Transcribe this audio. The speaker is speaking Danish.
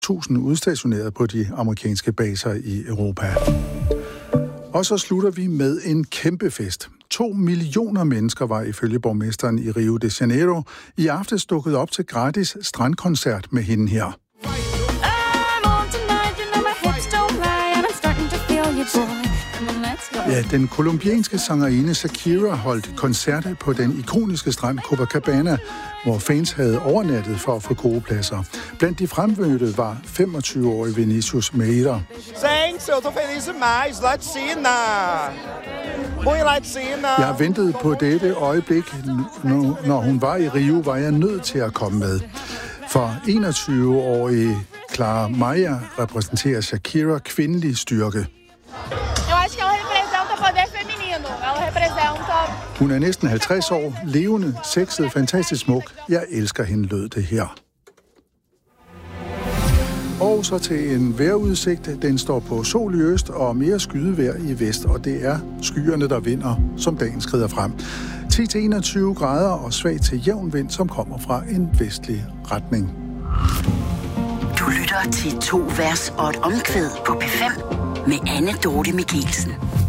1000 udstationeret på de amerikanske baser i Europa. Og så slutter vi med en kæmpe fest. 2 millioner mennesker var ifølge borgmesteren i Rio de Janeiro i aftes dukket op til gratis strandkoncert med hende her. Ja, den kolumbianske sangerinde Shakira holdt koncert på den ikoniske strand Copacabana, hvor fans havde overnattet for at få gode pladser. Blandt de fremmødte var 25-årige Vinicius Meira. Jeg ventede på dette øjeblik. Når hun var i Rio, var jeg nødt til at komme med. For 21-årige Clara Maia repræsenterer Shakira kvindelig styrke. Hun er næsten 50 år, levende, sexet, fantastisk smuk. Jeg elsker hende, lød det her. Og så til en vejrudsigt. Den står på sol i øst og mere skydevejr i vest, og det er skyerne, der vinder, som dagen skrider frem. 10-21 grader og svag til jævn vind, som kommer fra en vestlig retning. Du lytter til 2 vers og et omkvæd på P5 med Anne Dorte Michelsen.